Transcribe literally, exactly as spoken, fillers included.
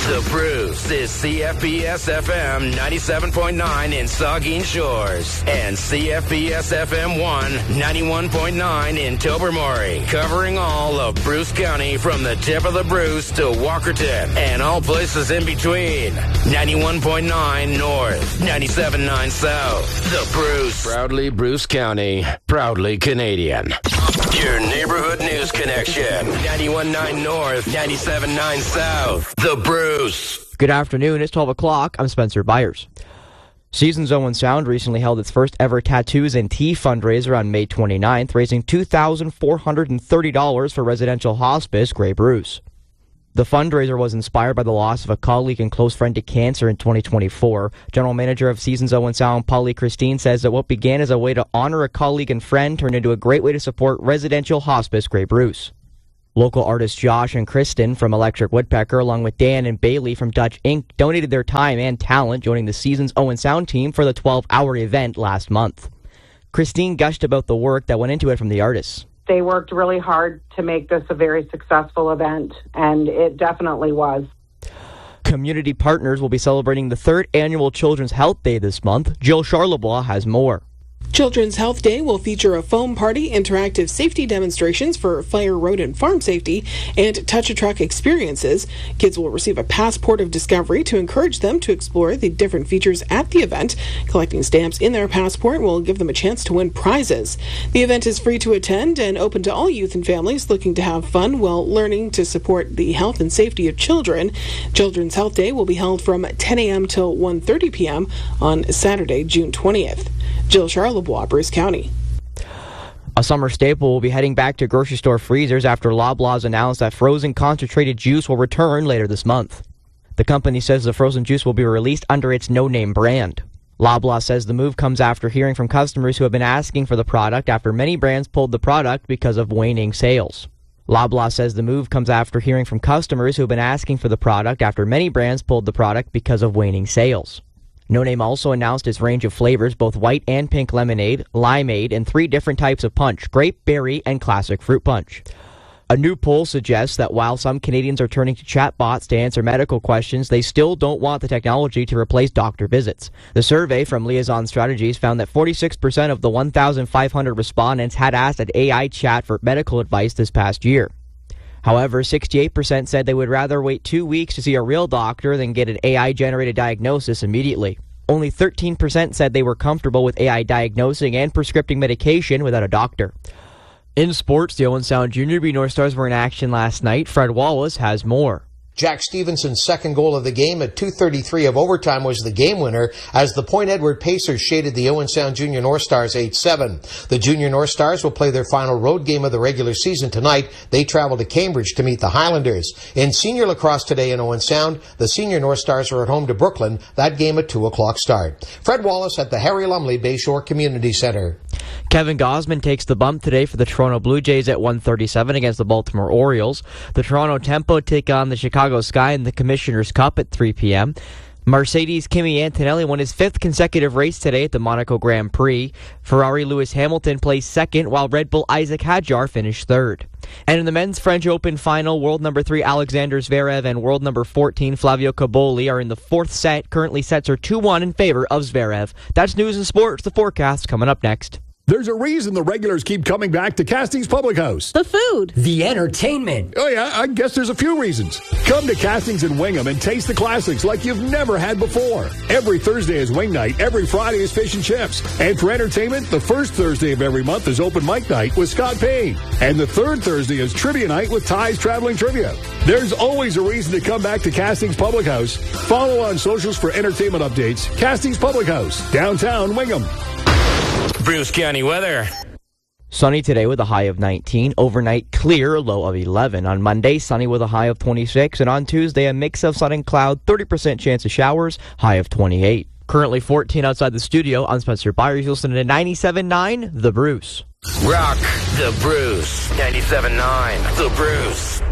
The Bruce is C F B S F M ninety-seven point nine in Saugeen Shores and C F B S F M one ninety-one point nine in Tobermory, covering all of Bruce County from the tip of the Bruce to Walkerton and all places in between. ninety-one point nine North, ninety-seven point nine South. The Bruce. Proudly Bruce County, proudly Canadian. Your neighborhood news connection. ninety-one point nine North, ninety-seven point nine South. The Bruce. Good afternoon. It's twelve o'clock. I'm Spencer Byers. Seasons Owen Sound recently held its first ever Tattoos and Tea fundraiser on May twenty-ninth, raising two thousand four hundred thirty dollars for residential hospice Grey Bruce. The fundraiser was inspired by the loss of a colleague and close friend to cancer in twenty twenty-four. General Manager of Seasons Owen Sound, Polly Christine, says that what began as a way to honor a colleague and friend turned into a great way to support residential hospice Grey Bruce. Local artists Josh and Kristen from Electric Woodpecker, along with Dan and Bailey from Dutch Incorporated, donated their time and talent, joining the Seasons Owen Sound team for the twelve-hour event last month. Christine gushed about the work that went into it from the artists. They worked really hard to make this a very successful event, and it definitely was. Community partners will be celebrating the third annual Children's Health Day this month. Jill Charlebois has more. Children's Health Day will feature a foam party, interactive safety demonstrations for fire, road, and farm safety, and touch-a-truck experiences. Kids will receive a passport of discovery to encourage them to explore the different features at the event. Collecting stamps in their passport will give them a chance to win prizes. The event is free to attend and open to all youth and families looking to have fun while learning to support the health and safety of children. Children's Health Day will be held from ten a.m. till one thirty p.m. on Saturday, June twentieth. Jill Charlebois, Bruce County. A summer staple will be heading back to grocery store freezers after Loblaws announced that frozen concentrated juice will return later this month. The company says the frozen juice will be released under its no-name brand. Loblaws says the move comes after hearing from customers who have been asking for the product after many brands pulled the product because of waning sales. Loblaws says the move comes after hearing from customers who have been asking for the product after many brands pulled the product because of waning sales. No Name also announced its range of flavors, both white and pink lemonade, limeade, and three different types of punch, grape, berry, and classic fruit punch. A new poll suggests that while some Canadians are turning to chatbots to answer medical questions, they still don't want the technology to replace doctor visits. The survey from Liaison Strategies found that forty-six percent of the one thousand five hundred respondents had asked an A I chat for medical advice this past year. However, sixty-eight percent said they would rather wait two weeks to see a real doctor than get an A I-generated diagnosis immediately. Only thirteen percent said they were comfortable with A I diagnosing and prescribing medication without a doctor. In sports, the Owen Sound Junior B North Stars were in action last night. Fred Wallace has more. Jack Stevenson's second goal of the game at two thirty-three of overtime was the game winner as the Point Edward Pacers shaded the Owen Sound Junior North Stars eight seven. The Junior North Stars will play their final road game of the regular season tonight. They travel to Cambridge to meet the Highlanders. In senior lacrosse today in Owen Sound, the Senior North Stars are at home to Brooklyn. That game at two o'clock start. Fred Wallace at the Harry Lumley Bayshore Community Center. Kevin Gosman takes the bump today for the Toronto Blue Jays at one thirty-seven against the Baltimore Orioles. The Toronto Tempo take on the Chicago Sky in the Commissioner's Cup at three p.m. Mercedes' Kimi Antonelli won his fifth consecutive race today at the Monaco Grand Prix. Ferrari Lewis Hamilton placed second, while Red Bull Isaac Hadjar finished third. And in the men's French Open final, world number three Alexander Zverev and world number fourteen Flavio Cobolli are in the fourth set. Currently sets are two one in favor of Zverev. That's news and sports. The forecast coming up next. There's a reason the regulars keep coming back to Castings Public House. The food. The entertainment. Oh, yeah, I guess there's a few reasons. Come to Castings in Wingham and taste the classics like you've never had before. Every Thursday is wing night. Every Friday is fish and chips. And for entertainment, the first Thursday of every month is open mic night with Scott Payne. And the third Thursday is trivia night with Ty's Traveling Trivia. There's always a reason to come back to Castings Public House. Follow on socials for entertainment updates. Castings Public House, downtown Wingham. Bruce County weather. Sunny today with a high of nineteen. Overnight clear, a low of eleven. On Monday, sunny with a high of twenty-six. And on Tuesday, a mix of sun and cloud, thirty percent chance of showers, high of twenty-eight. Currently fourteen outside the studio. I'm Spencer Byers. You're listening to ninety-seven point nine The Bruce. Rock the Bruce. ninety-seven point nine The Bruce.